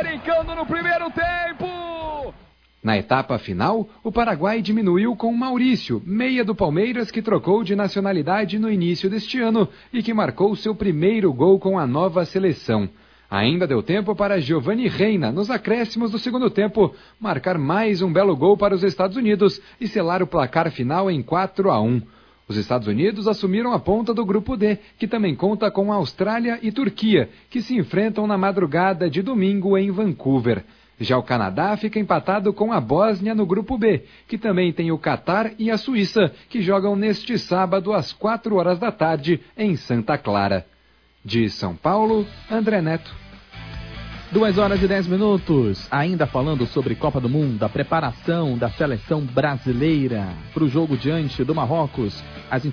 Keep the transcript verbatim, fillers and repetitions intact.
Americano no primeiro tempo. Na etapa final, o Paraguai diminuiu com Maurício, meia do Palmeiras, que trocou de nacionalidade no início deste ano e que marcou seu primeiro gol com a nova seleção. Ainda deu tempo para Giovanni Reina, nos acréscimos do segundo tempo, marcar mais um belo gol para os Estados Unidos e selar o placar final em quatro a um. Os Estados Unidos assumiram a ponta do Grupo D, que também conta com Austrália e Turquia, que se enfrentam na madrugada de domingo em Vancouver. Já o Canadá fica empatado com a Bósnia no Grupo B, que também tem o Catar e a Suíça, que jogam neste sábado às quatro horas da tarde em Santa Clara. De São Paulo, André Neto. Duas horas e dez minutos, ainda falando sobre Copa do Mundo, a preparação da seleção brasileira para o jogo diante do Marrocos. As